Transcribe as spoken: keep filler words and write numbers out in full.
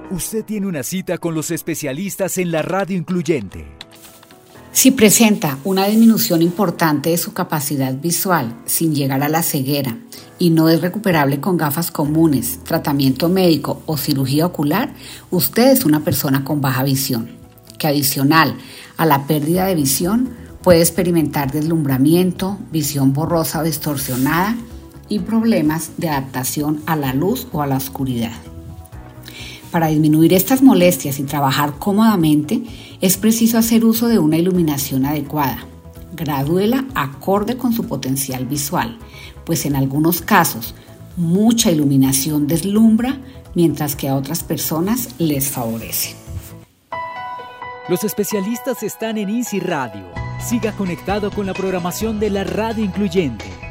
Usted tiene una cita con los especialistas en la radio incluyente. Si presenta una disminución importante de su capacidad visual sin llegar a la ceguera y no es recuperable con gafas comunes, tratamiento médico o cirugía ocular, usted es una persona con baja visión, que adicional a la pérdida de visión puede experimentar deslumbramiento, visión borrosa o distorsionada y problemas de adaptación a la luz o a la oscuridad. Para disminuir estas molestias y trabajar cómodamente, es preciso hacer uso de una iluminación adecuada. Gradúela acorde con su potencial visual, pues en algunos casos, mucha iluminación deslumbra, mientras que a otras personas les favorece. Los especialistas están en Easy Radio. Siga conectado con la programación de la radio incluyente.